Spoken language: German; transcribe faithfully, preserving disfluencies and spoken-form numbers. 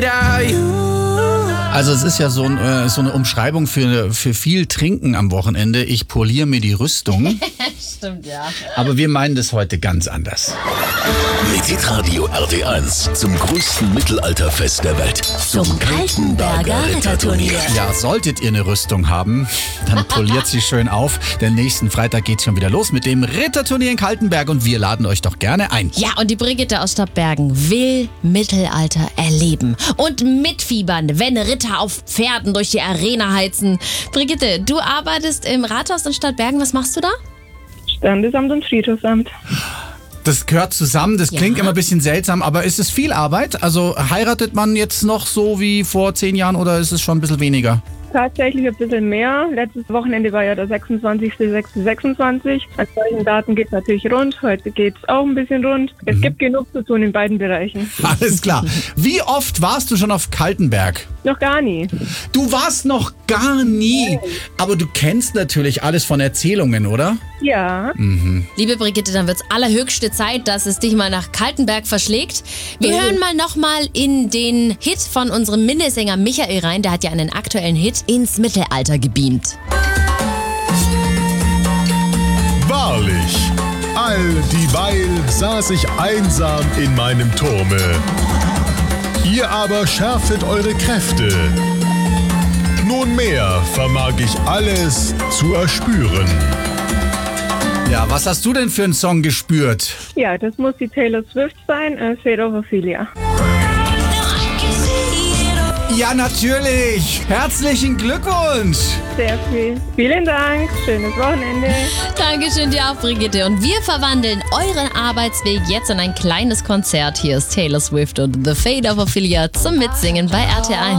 Also es ist ja so, ein, äh, so eine Umschreibung für, für viel Trinken am Wochenende. Ich poliere mir die Rüstung. Stimmt, ja. Aber wir meinen das heute ganz anders. Mit Hitradio R T eins zum größten Mittelalterfest der Welt. Zum Kaltenberger Ritterturnier. Ja, solltet ihr eine Rüstung haben, dann poliert sie schön auf. Denn nächsten Freitag geht's schon wieder los mit dem Ritterturnier in Kaltenberg und wir laden euch doch gerne ein. Ja, und die Brigitte aus Stadtbergen will Mittelalter erleben und mitfiebern, wenn Ritter auf Pferden durch die Arena heizen. Brigitte, du arbeitest im Rathaus in Stadtbergen. Was machst du da? Standesamt und Friedhofsamt. Das gehört zusammen, das klingt Ja. immer ein bisschen seltsam, aber ist es viel Arbeit? Also heiratet man jetzt noch so wie vor zehn Jahren oder ist es schon ein bisschen weniger? Tatsächlich ein bisschen mehr. Letztes Wochenende war ja der sechsundzwanzigster sechster sechsundzwanzig. An solchen Daten geht es natürlich rund. Heute geht es auch ein bisschen rund. Es gibt genug zu tun in beiden Bereichen. Alles klar. Wie oft warst du schon auf Kaltenberg? Noch gar nie. Du warst noch gar nie. Aber du kennst natürlich alles von Erzählungen, oder? Ja. Liebe Brigitte, dann wird's allerhöchste Zeit, dass es dich mal nach Kaltenberg verschlägt. Wir hören mal nochmal in den Hit von unserem Minnesänger Michael rein. Der hat ja einen aktuellen Hit ins Mittelalter gebeamt. Wahrlich, all dieweil saß ich einsam in meinem Turme. Ihr aber schärfet eure Kräfte. Nunmehr vermag ich alles zu erspüren. Ja, was hast du denn für einen Song gespürt? Ja, das muss die Taylor Swift sein, äh, Fate of Ophelia. Ja, natürlich. Herzlichen Glückwunsch. Sehr viel. Vielen Dank. Schönes Wochenende. Dankeschön dir auch, Brigitte. Und wir verwandeln euren Arbeitsweg jetzt in ein kleines Konzert. Hier ist Taylor Swift und The Fate of Ophelia zum Mitsingen bei R T eins.